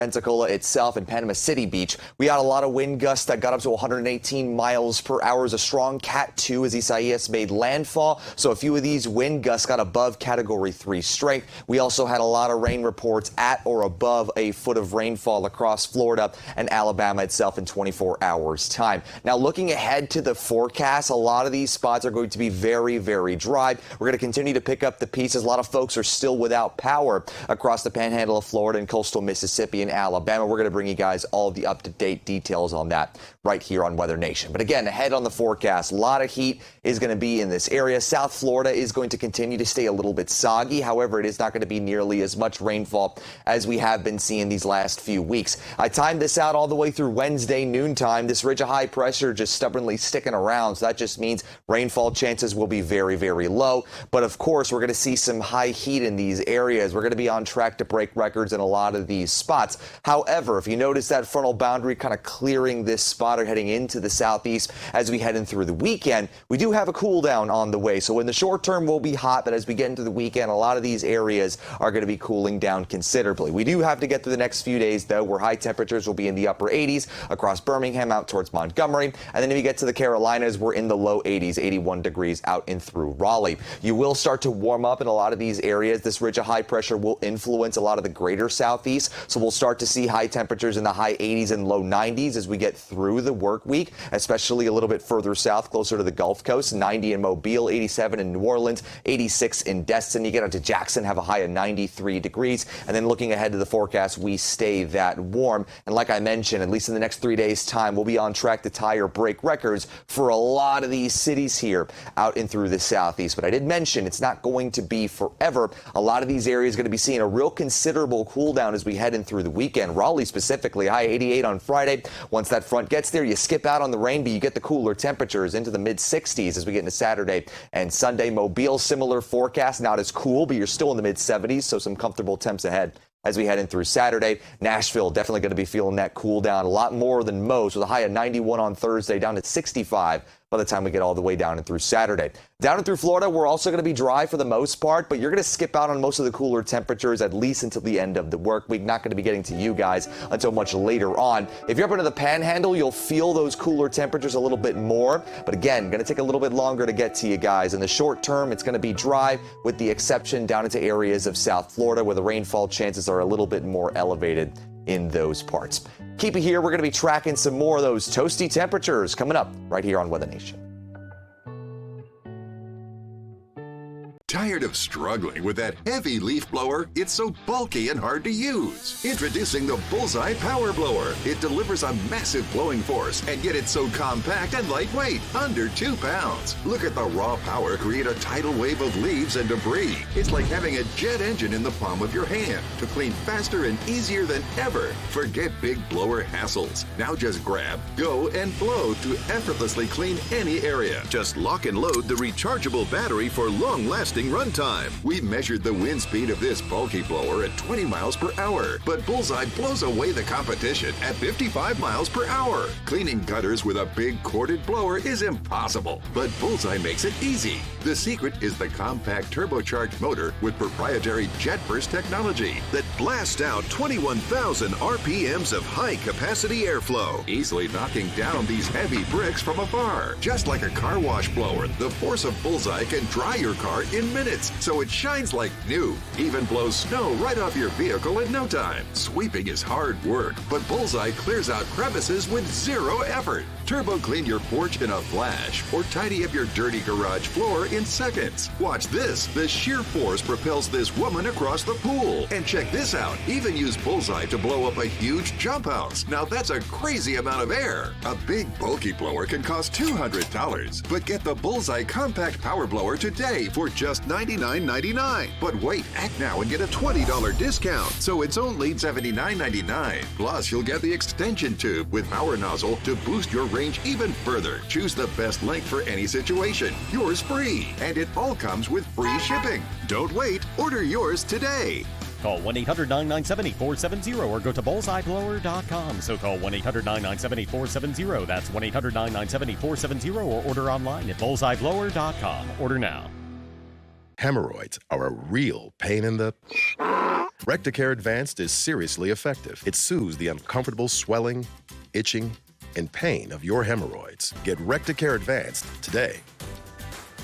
Pensacola itself and Panama City Beach. We had a lot of wind gusts that got up to 118 miles per hour. As a strong Cat 2 as Isaias made landfall. So a few of these wind gusts got above Category 3 strength. We also had a lot of rain reports at or above a foot of rainfall across Florida and Alabama itself in 24 hours time. Now looking ahead to the forecast, a lot of these spots are going to be very, very dry. We're going to continue to pick up the pieces. A lot of folks are still without power across the panhandle of Florida and coastal Mississippi and Alabama. We're going to bring you guys all the up-to-date details on that right here on Weather Nation. But again, ahead on the forecast, a lot of heat is going to be in this area. South Florida is going to continue to stay a little bit soggy. However, it is not going to be nearly as much rainfall as we have been seeing these last few weeks. I timed this out all the way through Wednesday noontime. This ridge of high pressure just stubbornly sticking around. So that just means rainfall chances will be very, very low. But of course, we're going to see some high heat in these areas. We're going to be on track to break records in a lot of these spots. However, if you notice that frontal boundary kind of clearing this spot or heading into the southeast as we head in through the weekend, we do have a cool down on the way. So in the short term, we'll be hot, but as we get into the weekend, a lot of these areas are going to be cooling down considerably. We do have to get through the next few days, though, where high temperatures will be in the upper 80s across Birmingham out towards Montgomery. And then if you get to the Carolinas, we're in the low 80s, 81 degrees out in through Raleigh. You will start to warm up in a lot of these areas. This ridge of high pressure will influence a lot of the greater southeast. So we'll start to see high temperatures in the high 80s and low 90s as we get through the work week, especially a little bit further south, closer to the Gulf Coast. 90 in Mobile, 87 in New Orleans, 86 in Destin. You get out to Jackson, have a high of 93 degrees. And then looking ahead to the forecast, we stay that warm. And like I mentioned, at least in the next 3 days' time, we'll be on track to tie or break records for a lot of these cities here out in through the southeast. But I did mention it's not going to be forever. A lot of these areas are going to be seeing a real considerable cool down as we head in through the weekend. Raleigh specifically, high 88 on Friday. Once that front gets there, you skip out on the rain, but you get the cooler temperatures into the mid-60s as we get into Saturday and Sunday. Mobile, similar forecast, not as cool, but you're still in the mid-70s, so some comfortable temps ahead as we head in through Saturday. Nashville definitely going to be feeling that cool down a lot more than most, with a high of 91 on Thursday, down to 65 by the time we get all the way down and through Saturday. Down and through Florida, we're also going to be dry for the most part, but you're going to skip out on most of the cooler temperatures at least until the end of the work week. Not going to be getting to you guys until much later on. If you're up into the panhandle, you'll feel those cooler temperatures a little bit more, but again, going to take a little bit longer to get to you guys. In the short term, it's going to be dry, with the exception down into areas of South Florida where the rainfall chances are a little bit more elevated in those parts. Keep it here. We're going to be tracking some more of those toasty temperatures coming up right here on Weather Nation. Tired of struggling with that heavy leaf blower? It's so bulky and hard to use. Introducing the Bullseye Power Blower. It delivers a massive blowing force, and yet it's so compact and lightweight, under 2 pounds. Look at the raw power create a tidal wave of leaves and debris. It's like having a jet engine in the palm of your hand to clean faster and easier than ever. Forget big blower hassles. Now just grab, go, and blow to effortlessly clean any area. Just lock and load the rechargeable battery for long-lasting runtime. We measured the wind speed of this bulky blower at 20 miles per hour, but Bullseye blows away the competition at 55 miles per hour. Cleaning gutters with a big corded blower is impossible, but Bullseye makes it easy. The secret is the compact turbocharged motor with proprietary jet burst technology that blasts out 21,000 RPMs of high-capacity airflow, easily knocking down these heavy bricks from afar. Just like a car wash blower, the force of Bullseye can dry your car in minutes, so it shines like new. Even blows snow right off your vehicle in no time. Sweeping is hard work, but Bullseye clears out crevices with zero effort. Turbo clean your porch in a flash, or tidy up your dirty garage floor in seconds. Watch this. The sheer force propels this woman across the pool. And check this out. Even use Bullseye to blow up a huge jump house. Now that's a crazy amount of air. A big bulky blower can cost $200, but get the Bullseye Compact Power Blower today for just $99.99. But wait, act now and get a $20 discount. So it's only $79.99. Plus, you'll get the extension tube with power nozzle to boost your range even further. Choose the best length for any situation. Yours free. And it all comes with free shipping. Don't wait. Order yours today. Call 1-800-997-8470 or go to bullseyeblower.com. So call 1-800-997-8470. That's 1-800-997-8470 or order online at bullseyeblower.com. Order now. Hemorrhoids are a real pain in the... Recticare Advanced is seriously effective. It soothes the uncomfortable swelling, itching, and pain of your hemorrhoids. Get Recticare Advanced today.